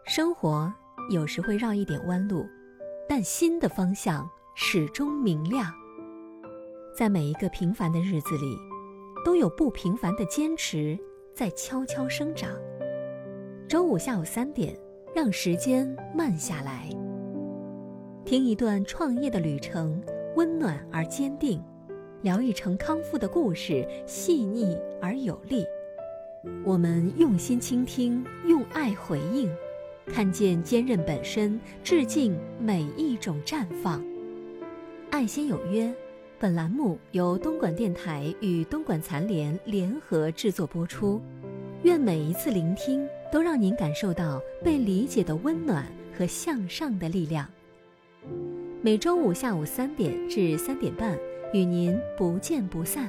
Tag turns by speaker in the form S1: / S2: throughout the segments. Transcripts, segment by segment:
S1: 生活有时会绕一点弯路，但心的方向始终明亮。在每一个平凡的日子里，都有不平凡的坚持在悄悄生长。周五下午3点，让时间慢下来，听一段创业的旅程，温暖而坚定；聊一程康复的故事，细腻而有力。我们用心倾听，用爱回应，看见坚韧本身，致敬每一种绽放。爱心有约，本栏目由东莞电台与东莞残联联合制作播出。愿每一次聆听都让您感受到被理解的温暖和向上的力量。每周五下午3点至3点半，与您不见不散。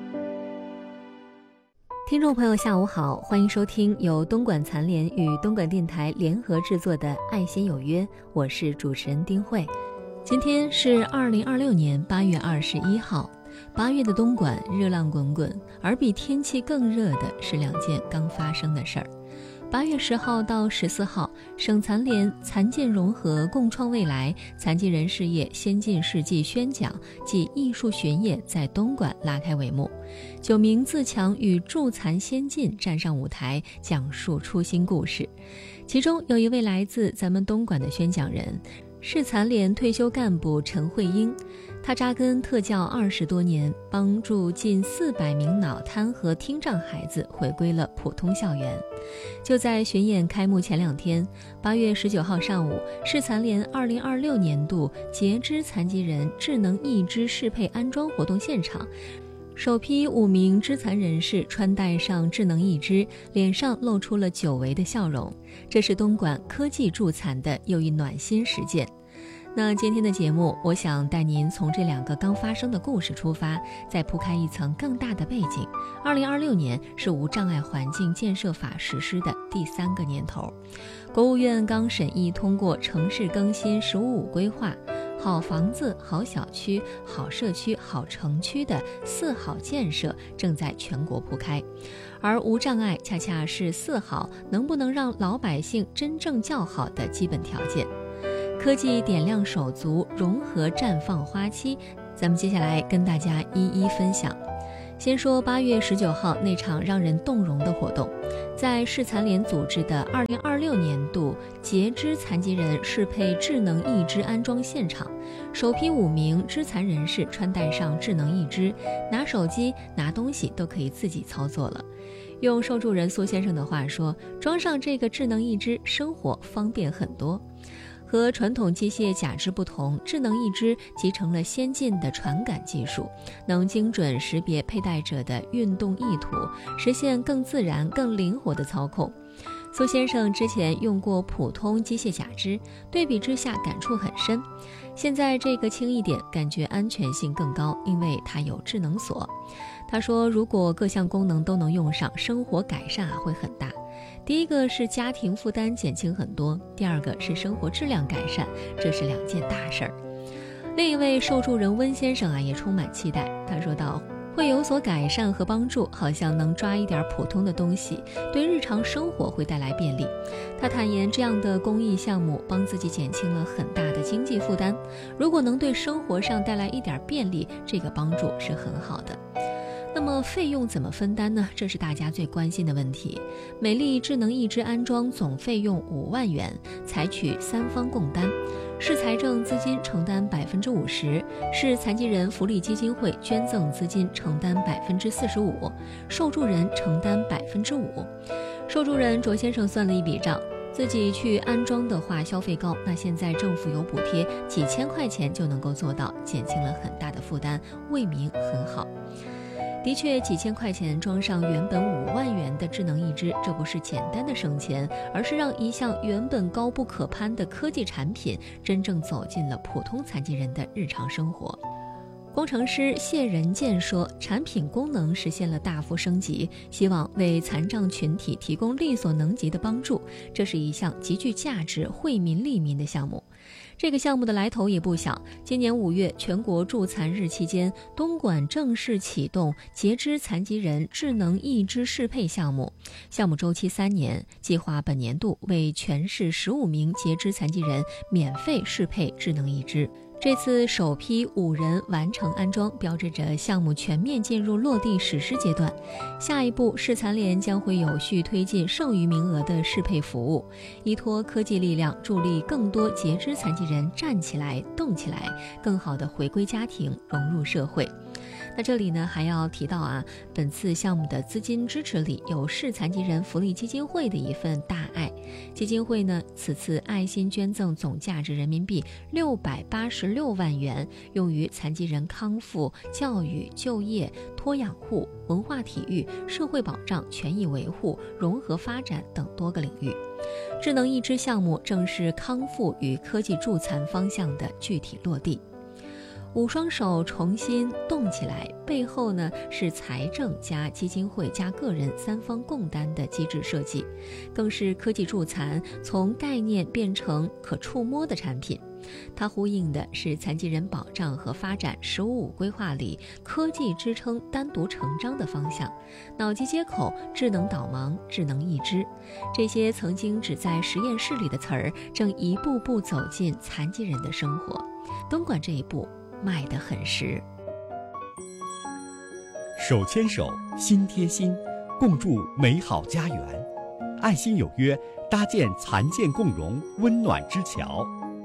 S1: 听众朋友下午好，欢迎收听由东莞残联与东莞电台联合制作的爱心有约，我是主持人丁慧。今天是2026年8月21号，8月的东莞热浪滚滚，而比天气更热的是2件刚发生的事儿。8月10号到14号，省残联残健融合共创未来残疾人事业先进事迹宣讲暨艺术巡演在东莞拉开帷幕，9名自强与助残先进站上舞台，讲述初心故事。其中有一位来自咱们东莞的宣讲人，是残联退休干部陈慧英。他扎根特教20多年，帮助近400名脑瘫和听障孩子回归了普通校园。就在巡演开幕前2天，8月19号上午，市残联2026年度截肢残疾人智能义肢适配安装活动现场，首批5名肢残人士穿戴上智能义肢，脸上露出了久违的笑容。这是东莞科技助残的又一暖心实践。那今天的节目，我想带您从这2个刚发生的故事出发，再铺开一层更大的背景。2026年是无障碍环境建设法实施的第3个年头，国务院刚审议通过城市更新“15+5”规划，好房子、好小区、好社区、好城区的4好建设正在全国铺开，而无障碍恰恰是4好能不能让老百姓真正叫好的基本条件。科技点亮手足，融合绽放花期，咱们接下来跟大家一一分享。先说8月19号那场让人动容的活动，在市残联组织的2026年度截肢残疾人适配智能义肢安装现场，首批5名肢残人士穿戴上智能义肢，拿手机拿东西都可以自己操作了。用受助人苏先生的话说，装上这个智能义肢，生活方便很多。和传统机械假肢不同，智能义肢集成了先进的传感技术，能精准识别佩戴者的运动意图，实现更自然、更灵活的操控。苏先生之前用过普通机械假肢，对比之下感触很深。现在这个轻一点，感觉安全性更高，因为它有智能锁。他说，如果各项功能都能用上，生活改善会很大。第一个是家庭负担减轻很多，第二个是生活质量改善，这是2件大事儿。另一位受助人温先生也充满期待，他说道，会有所改善和帮助，好像能抓一点普通的东西，对日常生活会带来便利。他坦言，这样的公益项目帮自己减轻了很大的经济负担，如果能对生活上带来一点便利，这个帮助是很好的。那么费用怎么分担呢？这是大家最关心的问题。美丽智能义肢安装总费用5万元，采取3方共担，市财政资金承担50%，市残疾人福利基金会捐赠资金承担45%，受助人承担5%。受助人卓先生算了一笔账，自己去安装的话消费高，那现在政府有补贴，几千块钱就能够做到，减轻了很大的负担，为民很好。的确，几千块钱装上原本5万元的智能义肢，这不是简单的省钱，而是让一项原本高不可攀的科技产品真正走进了普通残疾人的日常生活。工程师谢仁健说，产品功能实现了大幅升级，希望为残障群体提供力所能及的帮助，这是一项极具价值、惠民利民的项目。 这个项目的来头也不小，今年5月全国助残日期间，东莞正式启动截肢残疾人智能义肢适配项目，项目周期3年，计划本年度为全市15名截肢残疾人免费适配智能义肢。这次首批5人完成安装，标志着项目全面进入落地实施阶段。下一步，市残联将会有序推进剩余名额的适配服务，依托科技力量，助力更多截肢残疾人站起来、动起来，更好地回归家庭，融入社会。那这里呢还要提到本次项目的资金支持里有市残疾人福利基金会的一份大爱。基金会呢此次爱心捐赠总价值人民币686万元，用于残疾人康复、教育、就业、托养护、文化体育、社会保障、权益维护、融合发展等多个领域。智能义肢项目正是康复与科技助残方向的具体落地。5双手重新动起来，背后呢是财政加基金会加个人3方共担的机制设计，更是科技助残从概念变成可触摸的产品。它呼应的是残疾人保障和发展“15+5”规划里科技支撑单独成章的方向，脑机接口、智能导盲、智能义肢，这些曾经只在实验室里的词儿，正一步步走进残疾人的生活。东莞这一步迈得很实。
S2: 手牵手，心贴心，共筑美好家园。爱心有约，搭建残健共融温暖之桥。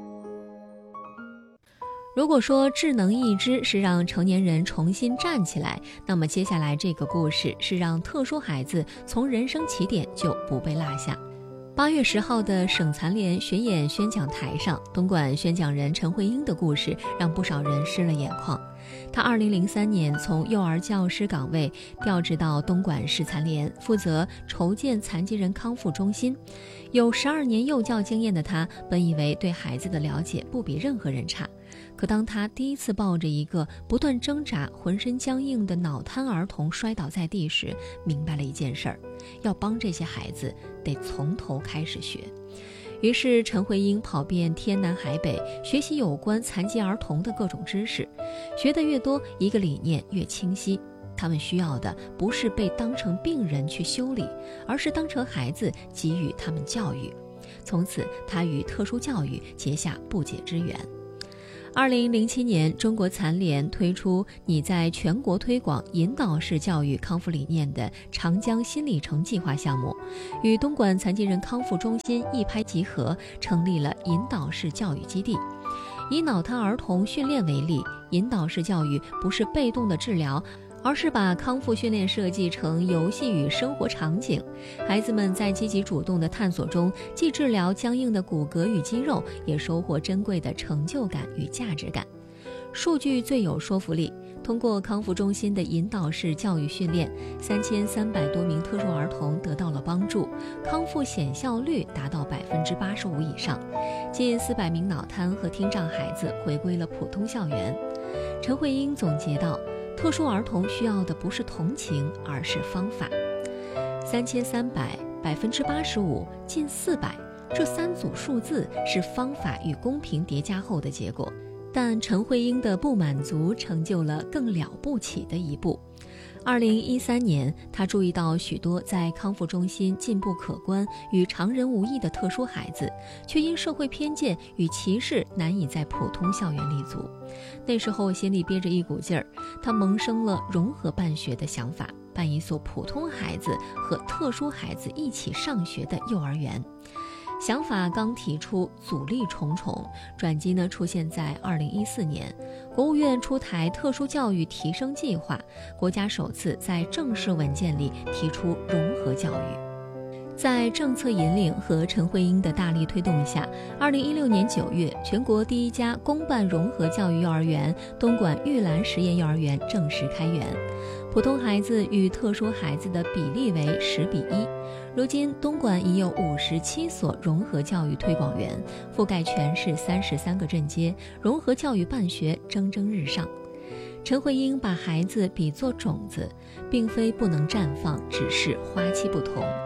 S1: 如果说智能义肢是让成年人重新站起来，那么接下来这个故事是让特殊孩子从人生起点就不被落下。8月10号的省残联巡演宣讲台上，东莞宣讲人陈慧英的故事让不少人湿了眼眶。她2003年从幼儿教师岗位调职到东莞市残联，负责筹建残疾人康复中心。有12年幼教经验的她，本以为对孩子的了解不比任何人差。可当她第一次抱着一个不断挣扎、浑身僵硬的脑瘫儿童摔倒在地时，明白了一件事儿：要帮这些孩子，得从头开始学。于是陈慧英跑遍天南海北，学习有关残疾儿童的各种知识，学得越多，一个理念越清晰。他们需要的不是被当成病人去修理，而是当成孩子给予他们教育。从此他与特殊教育结下不解之缘。2007年，中国残联推出拟在全国推广引导式教育康复理念的长江新里程计划项目，与东莞残疾人康复中心一拍即合，成立了引导式教育基地。以脑瘫儿童训练为例，引导式教育不是被动的治疗，而是把康复训练设计成游戏与生活场景。孩子们在积极主动的探索中，既治疗僵硬的骨骼与肌肉，也收获珍贵的成就感与价值感。数据最有说服力，通过康复中心的引导式教育训练，3300多名特殊儿童得到了帮助，康复显效率达到85%以上，近400名脑瘫和听障孩子回归了普通校园。陈慧英总结道，特殊儿童需要的不是同情，而是方法。3300、85%、近400，这3组数字是方法与公平叠加后的结果。但陈慧英的不满足成就了更了不起的一步。2013年，她注意到许多在康复中心进步可观、与常人无异的特殊孩子，却因社会偏见与歧视难以在普通校园立足。那时候心里憋着一股劲儿，她萌生了融合办学的想法，办一所普通孩子和特殊孩子一起上学的幼儿园。想法刚提出，阻力重重，转机呢出现在2014年，国务院出台特殊教育提升计划，国家首次在正式文件里提出融合教育。在政策引领和陈慧英的大力推动下，2016年9月，全国第一家公办融合教育幼儿园东莞玉兰实验幼儿园正式开园，普通孩子与特殊孩子的比例为10:1。如今，东莞已有57所融合教育推广园，覆盖全市33个镇街，融合教育办学蒸蒸日上。陈慧英把孩子比作种子，并非不能绽放，只是花期不同。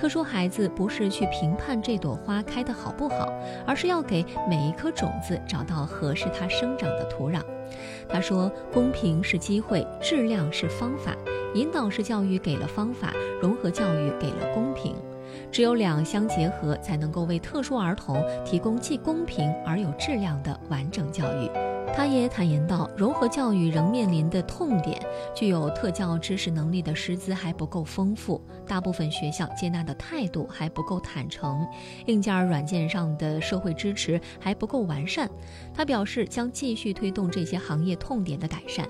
S1: 特殊孩子不是去评判这朵花开得好不好，而是要给每一颗种子找到合适它生长的土壤。他说，公平是机会，质量是方法，引导式教育给了方法，融合教育给了公平。只有两相结合，才能够为特殊儿童提供既公平而有质量的完整教育。他也坦言到，融合教育仍面临的痛点，具有特教知识能力的师资还不够丰富，大部分学校接纳的态度还不够坦诚，硬件软件上的社会支持还不够完善。他表示将继续推动这些行业痛点的改善。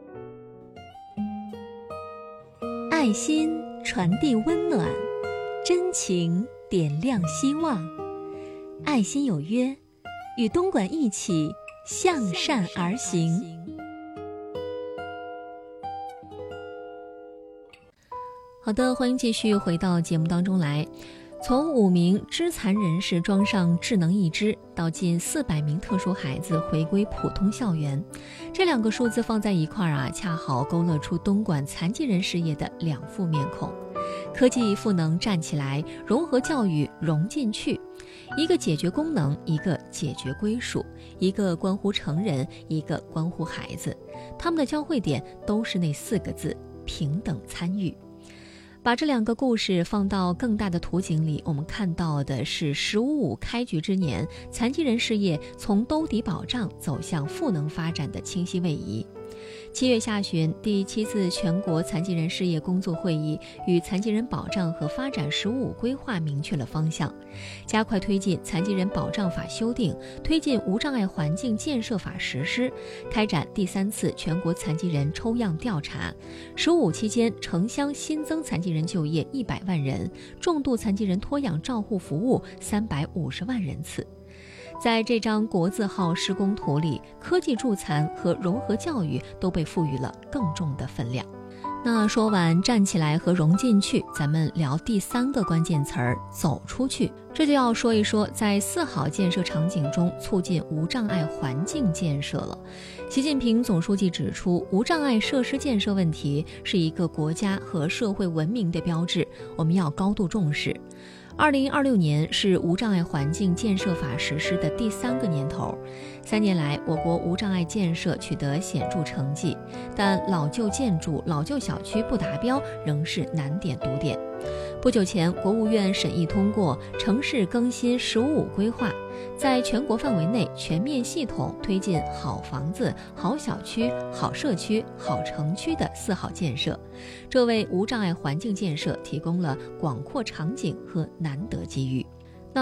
S1: 爱心传递温暖，真情点亮希望，爱心有约，与东莞一起向善而行。好的，欢迎继续回到节目当中来。从5名肢残人士装上智能义肢，到近400名特殊孩子回归普通校园，这2个数字放在一块儿恰好勾勒出东莞残疾人事业的2副面孔。科技赋能站起来，融合教育融进去，一个解决功能，一个解决归属，一个关乎成人，一个关乎孩子，他们的交汇点都是那4个字：平等参与。把这2个故事放到更大的图景里，我们看到的是“15+5”开局之年，残疾人事业从兜底保障走向赋能发展的清晰位移。7月下旬，第7次全国残疾人事业工作会议与残疾人保障和发展“15+5”规划明确了方向，加快推进残疾人保障法修订，推进无障碍环境建设法实施，开展第3次全国残疾人抽样调查。“15+5”期间，城乡新增残疾人就业100万人，重度残疾人托养照护服务350万人次。在这张国字号施工图里，科技助残和融合教育都被赋予了更重的分量。那说完站起来和融进去，咱们聊第3个关键词儿：走出去。这就要说一说在4好建设场景中促进无障碍环境建设了。习近平总书记指出，无障碍设施建设问题是一个国家和社会文明的标志，我们要高度重视。2026年是无障碍环境建设法实施的第3个年头，3年来，我国无障碍建设取得显著成绩，但老旧建筑、老旧小区不达标仍是难点堵点。不久前，国务院审议通过《城市更新15+5》规划，在全国范围内全面系统推进好房子、好小区、好社区、好城区的4好建设，这为无障碍环境建设提供了广阔场景和难得机遇。